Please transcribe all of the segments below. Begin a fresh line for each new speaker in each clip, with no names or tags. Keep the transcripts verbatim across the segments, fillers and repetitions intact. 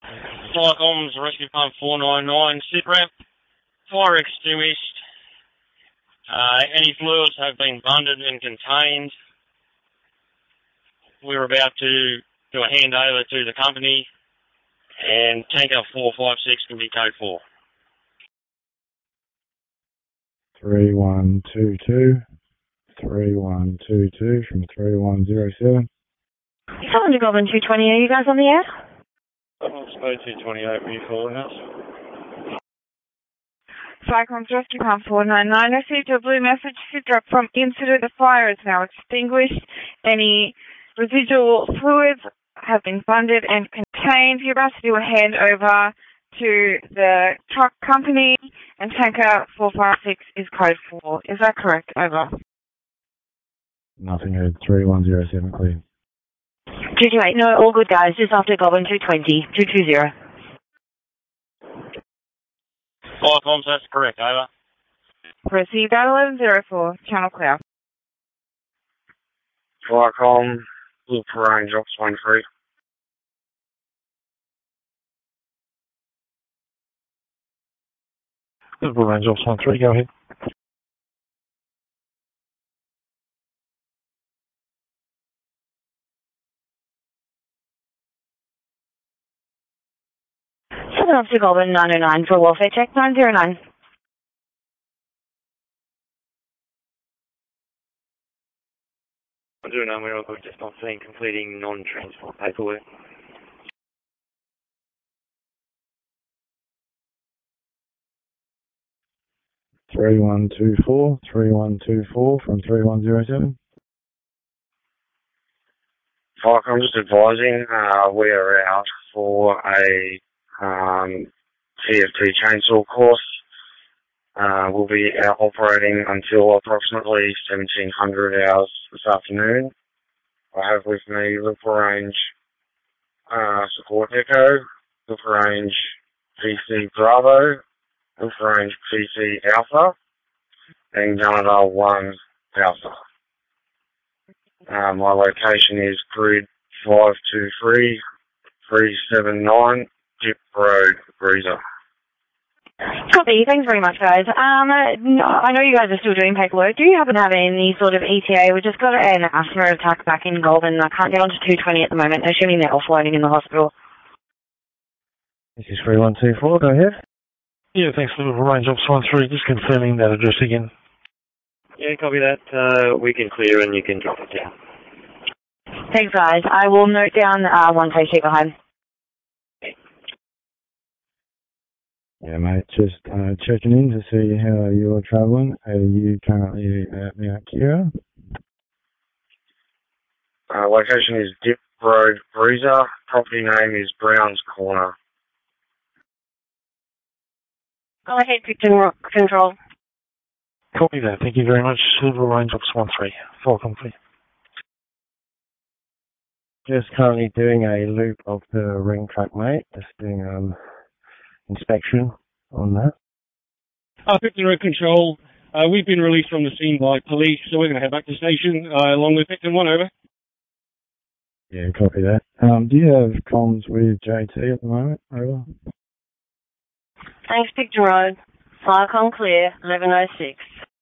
Flycom's Rescue Pump four nine nine, sit rep, fire extinguished. Uh, any fluids have been bundled and contained. We're about to do a handover to the company, and tanker four five six can be code four.
three one two two, three one two two from three one zero seven.
Someone to Goblin two twenty, are you guys on the air?
I'm supposed to twenty-eight, were you calling us?
Flycom's Rescue Pump four nine nine received a blue message to drop from incident. The fire is now extinguished. Any residual fluids have been bundled and contained. You're about to do a handover to the truck company, and tanker four five six is code four. Is that correct? Over.
Nothing heard. three one zero seven clear.
two two eight, no, all good guys, just after Goblin two twenty, two two zero.
Flycoms, that's correct, over.
Received at eleven oh four, channel clear.
Flycom, Liverpool Range, Ops one three.
Liverpool Range, Ops one three, go ahead.
seven Officer Goblin nine oh nine for welfare check nine oh nine.
I'm doing a miracle, just not seeing completing non-transport paperwork.
three one two four, three one two four from three one zero seven.
I'm just advising, uh, we are out for a um, T F T chainsaw course. Uh, we'll be out operating until approximately seventeen hundred hours this afternoon. I have with me Liverpool Range uh, Support Echo, Liverpool Range P C Bravo, Liverpool Range P C Alpha, and Gunnedah one Alpha. Uh, my location is grid five two three, three seven nine, Dip Road, Breezer.
Copy, thanks very much guys. Um, no, I know you guys are still doing paperwork. Do you happen to have any sort of E T A? We just got an asthma attack back in Goulburn. I can't get on to two twenty at the moment, assuming they're offloading in the hospital.
This is three one two four, go ahead.
Yeah, thanks for the range Ops one three, just confirming that address again.
Yeah, copy that. Uh, we can clear and you can drop it down.
Thanks guys. I will note down uh, one take sheet behind.
Yeah, mate, just uh, checking in to see how you're travelling. Are you currently at Mount Kira?
Uh, location is Dip Road, Breezer. Property name is Brown's Corner.
Go ahead, Victor Control.
Copy that. Thank you very much. Silver Range Ops one three. Welcome, please.
Just currently doing a loop of the ring track, mate. Just doing um inspection on that.
Uh, Victor Road Control, uh, we've been released from the scene by police, so we're going to head back to the station uh, along with Victim one, over.
Yeah, copy that. Um, do you have comms with J T at the moment, over?
Thanks, Victor Road. Flycom clear, eleven oh six.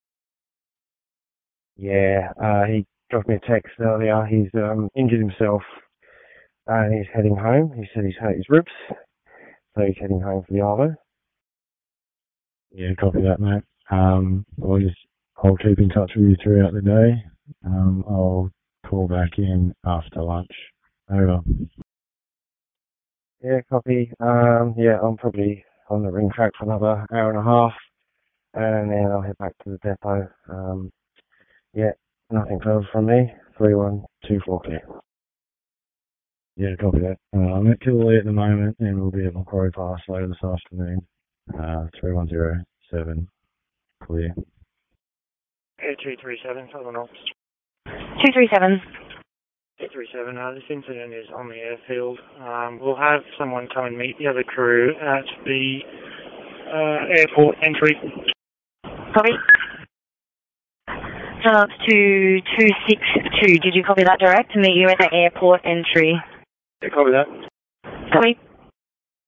Yeah, uh, he dropped me a text earlier. He's um, injured himself and he's heading home. He said he's hurt his ribs, so he's heading home for the Arvo. Yeah, copy that, mate. Um, I'll just, I'll keep in touch with you throughout the day. Um, I'll call back in after lunch. Over. Yeah, copy. Um, yeah, I'm probably on the ring track for another hour and a half, and then I'll head back to the depot. Um, yeah, nothing further from me. three one two four clear. Yeah, copy that. Uh, I'm at Killalea at the moment, and we'll be at Macquarie Pass later this afternoon. Uh, three one zero seven clear.
Okay, two three seven, Southern Ops.
two three seven.
two three seven, uh, this incident is on the airfield. Um, we'll have someone come and meet the other crew at the uh, airport entry.
Copy. Turn up to two six two. Did you copy that direct? To meet you at the airport entry.
Yeah, copy that.
Copy.